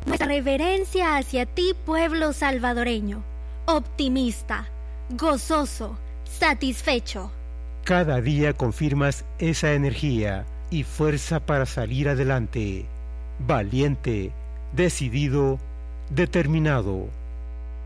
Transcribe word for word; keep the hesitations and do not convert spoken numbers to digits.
Nuestra reverencia hacia ti, pueblo salvadoreño, optimista, gozoso, satisfecho. Cada día confirmas esa energía y fuerza para salir adelante. Valiente, decidido, determinado.